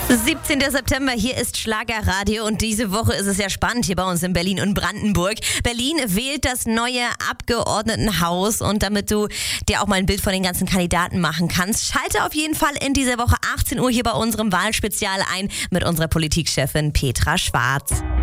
17. September, hier ist Schlagerradio und diese Woche ist es ja spannend hier bei uns in Berlin und Brandenburg. Berlin wählt das neue Abgeordnetenhaus und damit du dir auch mal ein Bild von den ganzen Kandidaten machen kannst, schalte auf jeden Fall in dieser Woche 18 Uhr hier bei unserem Wahlspezial ein mit unserer Politikchefin Petra Schwarz.